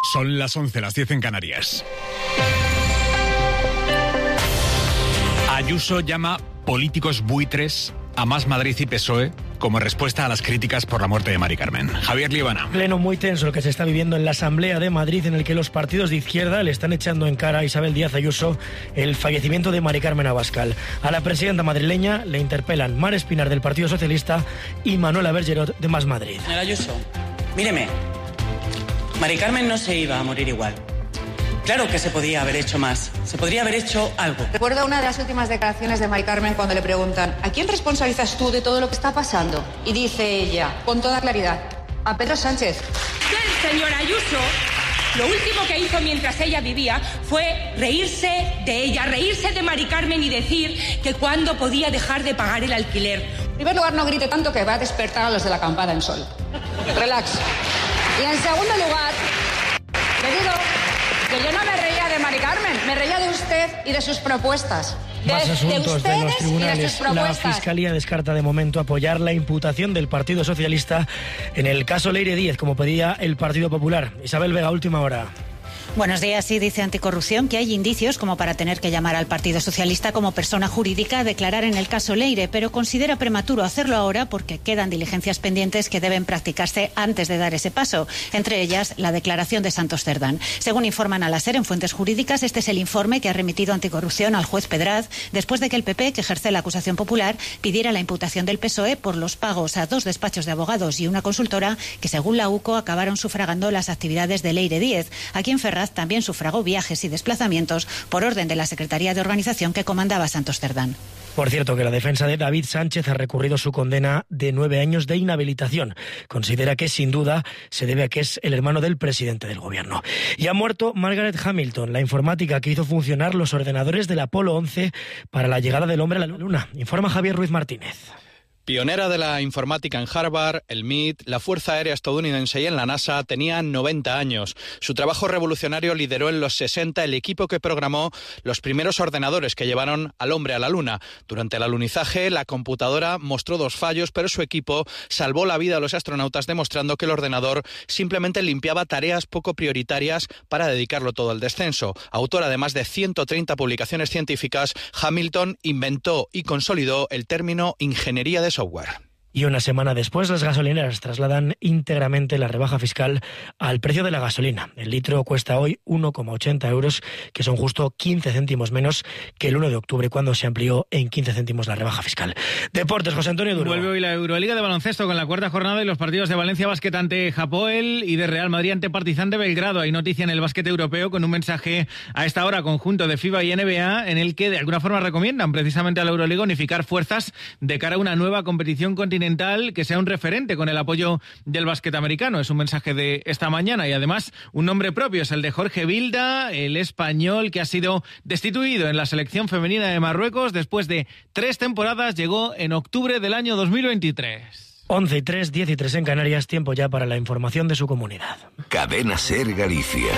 Son las 11, las 10 en Canarias. Ayuso llama políticos buitres a Más Madrid y PSOE como respuesta a las críticas por la muerte de Mari Carmen. Javier Líbana. Pleno muy tenso el que se está viviendo en la Asamblea de Madrid, en el que los partidos de izquierda le están echando en cara a Isabel Díaz Ayuso el fallecimiento de Mari Carmen Abascal. A la presidenta madrileña le interpelan Mar Espinar del Partido Socialista y Manuela Bergerot de Más Madrid. Señora Ayuso, míreme, Mari Carmen no se iba a morir igual. Claro que se podía haber hecho más, se podría haber hecho algo. Recuerdo una de las últimas declaraciones de Mari Carmen cuando le preguntan ¿a quién responsabilizas tú de todo lo que está pasando? Y dice ella, con toda claridad, a Pedro Sánchez. El señor Ayuso, lo último que hizo mientras ella vivía fue reírse de ella, reírse de Mari Carmen y decir que cuándo podía dejar de pagar el alquiler. En primer lugar, no grite tanto que va a despertar a los de la acampada en Sol. Relax. Y en segundo lugar, le digo que yo no me reía de Mari Carmen, me reía de usted y de sus propuestas. Más asuntos de los tribunales. La Fiscalía descarta de momento apoyar la imputación del Partido Socialista en el caso Leire Díez, como pedía el Partido Popular. Isabel Vega, última hora. Buenos días. Sí, dice Anticorrupción que hay indicios como para tener que llamar al Partido Socialista como persona jurídica a declarar en el caso Leire, pero considera prematuro hacerlo ahora porque quedan diligencias pendientes que deben practicarse antes de dar ese paso, entre ellas la declaración de Santos Cerdán. Según informan a la SER en fuentes jurídicas, este es el informe que ha remitido Anticorrupción al juez Pedraz después de que el PP, que ejerce la acusación popular, pidiera la imputación del PSOE por los pagos a 2 despachos de abogados y una consultora que, según la UCO, acabaron sufragando las actividades de Leire Díez. Aquí en Ferraz también sufragó viajes y desplazamientos por orden de la Secretaría de Organización que comandaba Santos Cerdán. Por cierto, que la defensa de David Sánchez ha recurrido su condena de 9 años de inhabilitación. Considera que, sin duda, se debe a que es el hermano del presidente del gobierno. Y ha muerto Margaret Hamilton, la informática que hizo funcionar los ordenadores del Apolo 11 para la llegada del hombre a la Luna. Informa Javier Ruiz Martínez. Pionera de la informática en Harvard, el MIT, la Fuerza Aérea Estadounidense y en la NASA, tenía 90 años. Su trabajo revolucionario lideró en los 60 el equipo que programó los primeros ordenadores que llevaron al hombre a la Luna. Durante el alunizaje, la computadora mostró 2 fallos, pero su equipo salvó la vida a los astronautas demostrando que el ordenador simplemente limpiaba tareas poco prioritarias para dedicarlo todo al descenso. Autora de más de 130 publicaciones científicas, Hamilton inventó y consolidó el término ingeniería de software. Y una semana después, las gasolineras trasladan íntegramente la rebaja fiscal al precio de la gasolina. El litro cuesta hoy 1,80 euros, que son justo 15 céntimos menos que el 1 de octubre, cuando se amplió en 15 céntimos la rebaja fiscal. Deportes, José Antonio Duro. Vuelve hoy la Euroliga de baloncesto con la 4ª jornada y los partidos de Valencia Basket ante Hapoel y de Real Madrid ante Partizan de Belgrado. Hay noticia en el básquet europeo con un mensaje a esta hora conjunto de FIBA y NBA en el que de alguna forma recomiendan precisamente a la Euroliga unificar fuerzas de cara a una nueva competición continental que sea un referente con el apoyo del básquet americano. Es un mensaje de esta mañana y además un nombre propio, es el de Jorge Vilda, el español que ha sido destituido en la selección femenina de Marruecos después de 3 temporadas. Llegó en octubre del año 2023. 11:03, 10:03 en Canarias, tiempo ya para la información de su comunidad. Cadena SER Galicia.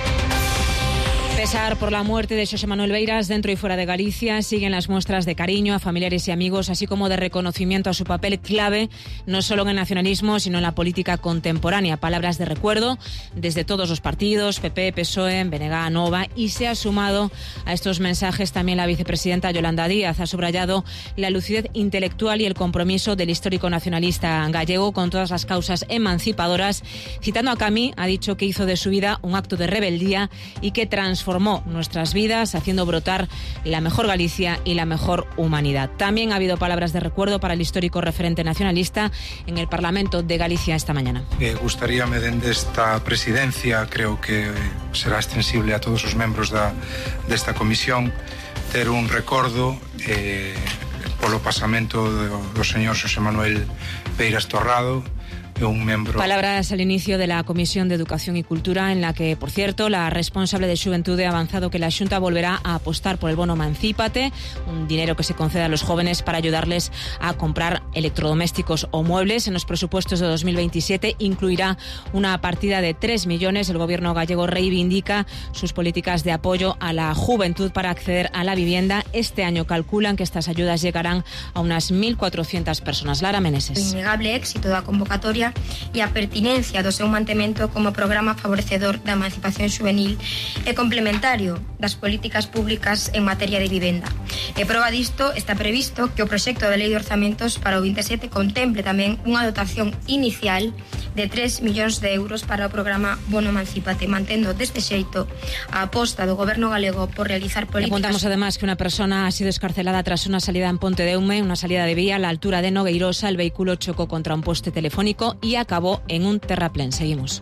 Pesar por la muerte de Xosé Manuel Beiras dentro y fuera de Galicia, siguen las muestras de cariño a familiares y amigos, así como de reconocimiento a su papel clave, no solo en el nacionalismo, sino en la política contemporánea. Palabras de recuerdo desde todos los partidos, PP, PSOE, BNG, Nova, y se ha sumado a estos mensajes también la vicepresidenta Yolanda Díaz. Ha subrayado la lucidez intelectual y el compromiso del histórico nacionalista gallego con todas las causas emancipadoras. Citando a Camí, ha dicho que hizo de su vida un acto de rebeldía y que transformó nuestras vidas, haciendo brotar la mejor Galicia y la mejor humanidad. También ha habido palabras de recuerdo para el histórico referente nacionalista en el Parlamento de Galicia esta mañana. Gustaríame dende esta presidencia, creo que será extensible a todos os membros desta comisión, ter un recordo polo pasamento do señor Xosé Manuel Beiras Torrado, un miembro. Palabras al inicio de la Comisión de Educación y Cultura, en la que, por cierto, la responsable de Xuventude ha avanzado que la Xunta volverá a apostar por el bono Emancípate, un dinero que se concede a los jóvenes para ayudarles a comprar electrodomésticos o muebles. En los presupuestos de 2027 incluirá una partida de 3 millones. El gobierno gallego reivindica sus políticas de apoyo a la juventud para acceder a la vivienda. Este año calculan que estas ayudas llegarán a unas 1.400 personas. Lara Meneses. El innegable éxito da convocatoria eficiencia e a pertinencia do seu mantemento como programa favorecedor da emancipación juvenil e complementario das políticas públicas en materia de vivenda. E proba disto está previsto que o proxecto de lei de orzamentos para o 27 contemple tamén unha dotación inicial de 3 millóns de euros para o programa Bono Emancípate, mantendo deste xeito a aposta do Goberno galego por realizar políticas... Apuntamos además que una persona ha sido escarcelada tras una salida en Pontedeume, una salida de vía a la altura de Nogueirosa. El vehículo chocó contra un poste telefónico y acabó en un terraplén. Seguimos.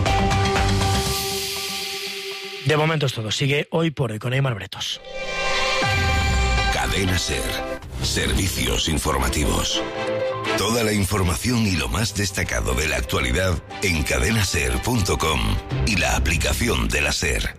De momento es todo. Sigue Hoy por Hoy con Aimar Bretos. Cadena SER. Servicios informativos. Toda la información y lo más destacado de la actualidad en cadenaser.com y la aplicación de la SER.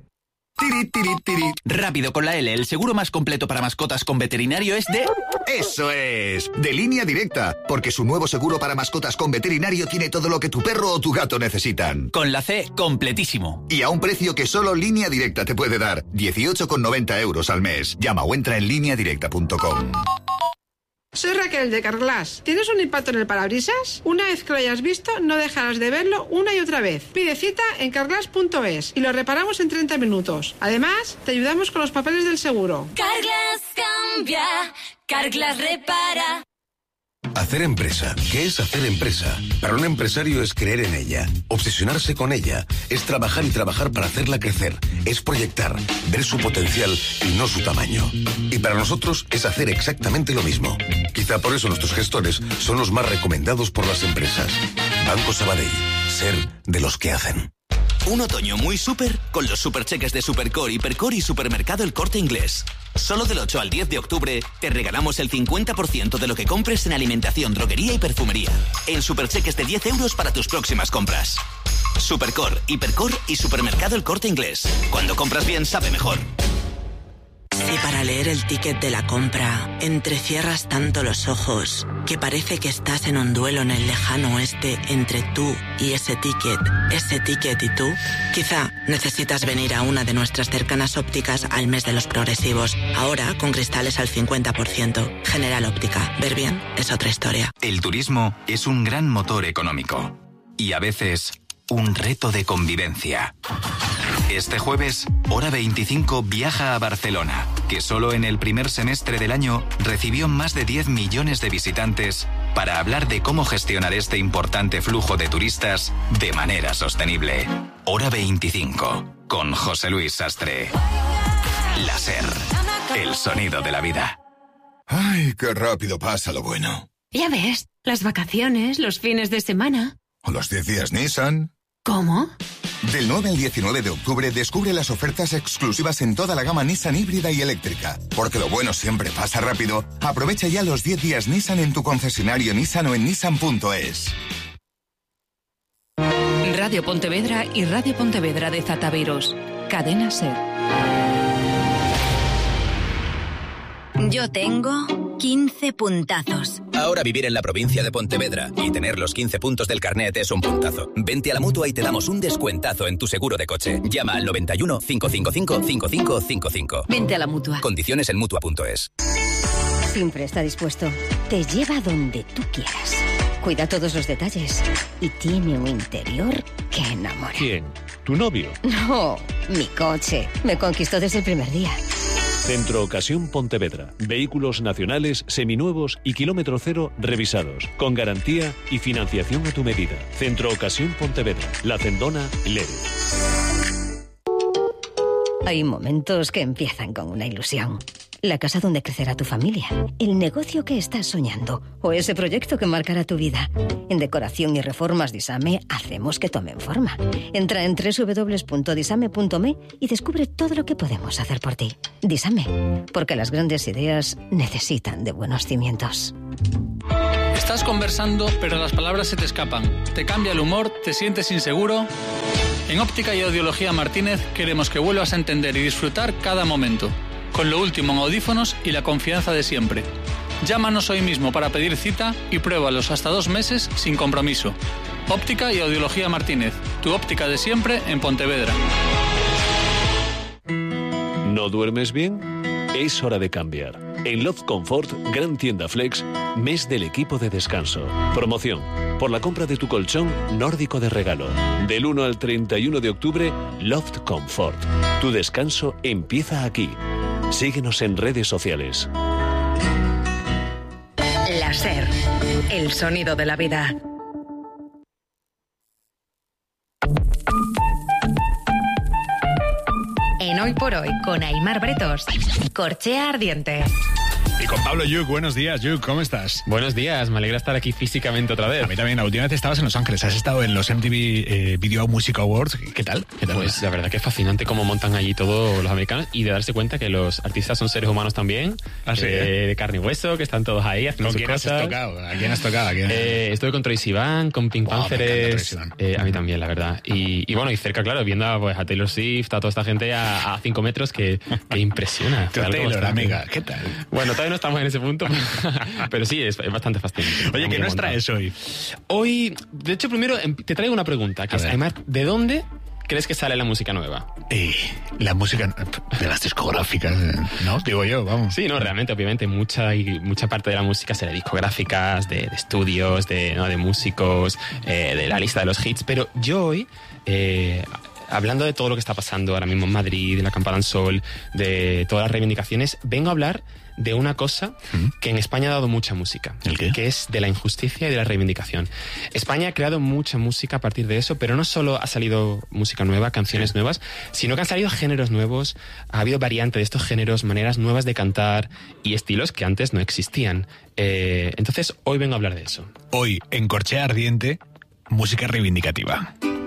Rápido con la L, el seguro más completo para mascotas con veterinario es de... ¡Eso es! De Línea Directa, porque su nuevo seguro para mascotas con veterinario tiene todo lo que tu perro o tu gato necesitan. Con la C, completísimo. Y a un precio que solo Línea Directa te puede dar, 18,90 euros al mes. Llama o entra en lineadirecta.com. Soy Raquel de Carglass. ¿Tienes un impacto en el parabrisas? Una vez que lo hayas visto, no dejarás de verlo una y otra vez. Pide cita en carglass.es y lo reparamos en 30 minutos. Además, te ayudamos con los papeles del seguro. Carglass cambia, Carglass repara. Hacer empresa. ¿Qué es hacer empresa? Para un empresario es creer en ella, obsesionarse con ella, es trabajar y trabajar para hacerla crecer, es proyectar, ver su potencial y no su tamaño. Y para nosotros es hacer exactamente lo mismo. Quizá por eso nuestros gestores son los más recomendados por las empresas. Banco Sabadell. Ser de los que hacen. Un otoño muy súper con los supercheques de Supercore, Hipercore y Supermercado El Corte Inglés. Solo del 8 al 10 de octubre te regalamos el 50% de lo que compres en alimentación, droguería y perfumería. En supercheques de 10 euros para tus próximas compras. Supercore, Hipercore y Supermercado El Corte Inglés. Cuando compras bien, sabe mejor. Si para leer el ticket de la compra entrecierras tanto los ojos que parece que estás en un duelo en el lejano oeste entre tú y ese ticket y tú, quizá necesitas venir a una de nuestras cercanas ópticas al mes de los progresivos. Ahora con cristales al 50%. General Óptica. Ver bien es otra historia. El turismo es un gran motor económico y a veces un reto de convivencia. Este jueves, Hora 25 viaja a Barcelona, que solo en el primer semestre del año recibió más de 10 millones de visitantes para hablar de cómo gestionar este importante flujo de turistas de manera sostenible. Hora 25, con José Luis Sastre. La SER, el sonido de la vida. Ay, qué rápido pasa lo bueno. Ya ves, las vacaciones, los fines de semana. O los 10 días Nissan. ¿Cómo? Del 9 al 19 de octubre descubre las ofertas exclusivas en toda la gama Nissan híbrida y eléctrica. Porque lo bueno siempre pasa rápido. Aprovecha ya los 10 días Nissan en tu concesionario Nissan o en nissan.es. Radio Pontevedra y Radio Pontevedra de Zataviros. Cadena SER. Yo tengo 15 puntazos. Ahora vivir en la provincia de Pontevedra y tener los 15 puntos del carnet es un puntazo. Vente a la Mutua y te damos un descuentazo en tu seguro de coche. Llama al 91 555 5555. Vente a la Mutua. Condiciones en Mutua.es. Siempre está dispuesto. Te lleva donde tú quieras. Cuida todos los detalles. Y tiene un interior que enamora. ¿Quién? ¿Tu novio? No, mi coche. Me conquistó desde el primer día. Centro Ocasión Pontevedra. Vehículos nacionales, seminuevos y kilómetro cero revisados. Con garantía y financiación a tu medida. Centro Ocasión Pontevedra. La Cendona, Lere. Hay momentos que empiezan con una ilusión. La casa donde crecerá tu familia, el negocio que estás soñando o ese proyecto que marcará tu vida. En Decoración y Reformas Disame hacemos que tomen forma. Entra en www.disame.me y descubre todo lo que podemos hacer por ti. Disame, porque las grandes ideas necesitan de buenos cimientos. Estás conversando, pero las palabras se te escapan. Te cambia el humor, te sientes inseguro. En Óptica y Audiología Martínez queremos que vuelvas a entender y disfrutar cada momento. Con lo último en audífonos y la confianza de siempre. Llámanos hoy mismo para pedir cita y pruébalos hasta 2 meses sin compromiso. Óptica y Audiología Martínez, tu óptica de siempre en Pontevedra. ¿No duermes bien? Es hora de cambiar. En Love Comfort, gran tienda Flex, mes del equipo de descanso. Promoción. Por la compra de tu colchón nórdico de regalo. Del 1 al 31 de octubre, Loft Comfort. Tu descanso empieza aquí. Síguenos en redes sociales. La SER, el sonido de la vida. En Hoy por Hoy, con Aimar Bretos, Corchea Ardiente. Y con Pablo Yuk. Buenos días, Yuk, ¿cómo estás? Buenos días, me alegra estar aquí físicamente otra vez. A mí también, la última vez estabas en Los Ángeles, has estado en los MTV Video Music Awards. ¿Qué tal? Pues la verdad que es fascinante cómo montan allí todos los americanos y de darse cuenta que los artistas son seres humanos también, de carne y hueso, que están todos ahí haciendo sus cosas. ¿A quién has tocado? Estuve con Troye Sivan, con Pink Panthers, a mí también, la verdad. Y bueno, y cerca, claro, viendo pues, a Taylor Swift, a toda esta gente a 5 metros que impresiona. Taylor, amiga, ¿qué tal? Bueno, todavía no estamos en ese punto, pero sí, es bastante fascinante. Oye, ¿qué nos traes hoy? Hoy, de hecho, primero te traigo una pregunta, que es, Aimar, ¿de dónde crees que sale la música nueva? La música de las discográficas, ¿no? Digo yo, vamos. Sí, no, realmente, obviamente, mucha parte de la música será de discográficas, de estudios, de músicos, de la lista de los hits, pero yo hoy... hablando de todo lo que está pasando ahora mismo en Madrid, de la Acampada en Sol, de todas las reivindicaciones, vengo a hablar de una cosa que en España ha dado mucha música. ¿El qué? Que es de la injusticia y de la reivindicación. España ha creado mucha música a partir de eso, pero no solo ha salido música nueva, canciones nuevas, sino que han salido géneros nuevos, ha habido variante de estos géneros, maneras nuevas de cantar y estilos que antes no existían. Entonces, hoy vengo a hablar de eso. Hoy, en Corchea Ardiente, música reivindicativa.